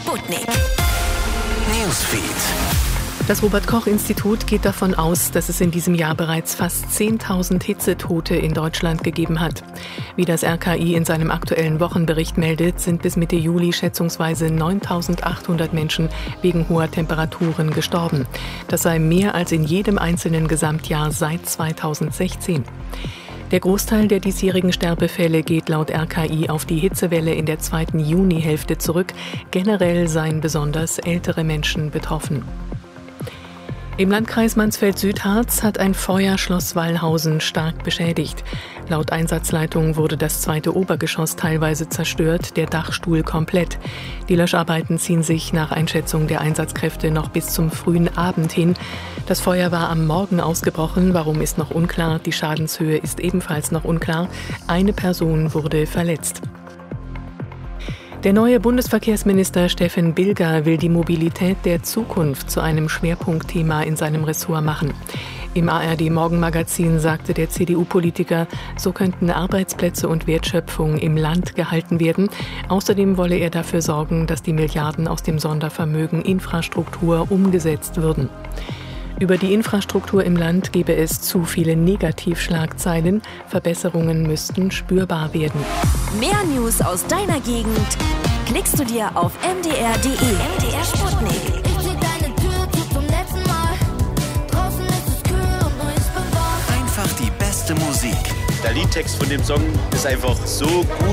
Sputnik. Newsfeed. Das Robert-Koch-Institut geht davon aus, dass es in diesem Jahr bereits fast 10.000 Hitzetote in Deutschland gegeben hat. Wie das RKI in seinem aktuellen Wochenbericht meldet, sind bis Mitte Juli schätzungsweise 9.800 Menschen wegen hoher Temperaturen gestorben. Das sei mehr als in jedem einzelnen Gesamtjahr seit 2016. Der Großteil der diesjährigen Sterbefälle geht laut RKI auf die Hitzewelle in der zweiten Junihälfte zurück. Generell seien besonders ältere Menschen betroffen. Im Landkreis Mansfeld-Südharz hat ein Feuer Schloss Wallhausen stark beschädigt. Laut Einsatzleitung wurde das zweite Obergeschoss teilweise zerstört, der Dachstuhl komplett. Die Löscharbeiten ziehen sich nach Einschätzung der Einsatzkräfte noch bis zum frühen Abend hin. Das Feuer war am Morgen ausgebrochen, warum ist noch unklar. Die Schadenshöhe ist ebenfalls noch unklar. Eine Person wurde verletzt. Der neue Bundesverkehrsminister Steffen Bilger will die Mobilität der Zukunft zu einem Schwerpunktthema in seinem Ressort machen. Im ARD-Morgenmagazin sagte der CDU-Politiker, so könnten Arbeitsplätze und Wertschöpfung im Land gehalten werden. Außerdem wolle er dafür sorgen, dass die Milliarden aus dem Sondervermögen Infrastruktur umgesetzt würden. Über die Infrastruktur im Land gebe es zu viele Negativschlagzeilen. Verbesserungen müssten spürbar werden. Mehr News aus deiner Gegend klickst du dir auf mdr.de. MDR Sputnik. Ich zieh deine Tür zu zum letzten Mal. Draußen ist es kühl und nur ich bin wach. Einfach die beste Musik. Der Liedtext von dem Song ist einfach so gut.